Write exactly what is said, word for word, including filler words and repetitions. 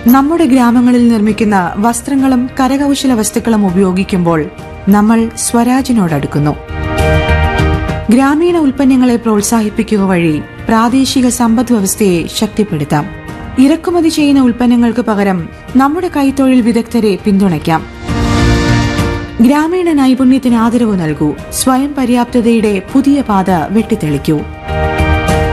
നമ്മുടെ ഗ്രാമങ്ങളിൽ നിർമ്മിക്കുന്ന വസ്ത്രങ്ങളും കരകൌശല വസ്തുക്കളും ഉപയോഗിക്കുമ്പോൾ നമ്മൾ സ്വരാജിനോടടുക്കുന്നു. ഗ്രാമീണ ഉൽപ്പന്നങ്ങളെ പ്രോത്സാഹിപ്പിക്കുക വഴി പ്രാദേശിക സമ്പദ് വ്യവസ്ഥയെ ശക്തിപ്പെടുത്താം. ഇറക്കുമതി ചെയ്യുന്ന ഉൽപ്പന്നങ്ങൾക്ക് പകരം നമ്മുടെ കൈത്തൊഴിൽ വിദഗ്ധരെ പിന്തുണയ്ക്കാം. ഗ്രാമീണ നൈപുണ്യത്തിന് ആദരവ് നൽകൂ. സ്വയം പര്യാപ്തതയുടെ പുതിയ പാത വെട്ടിത്തെളിക്കൂ.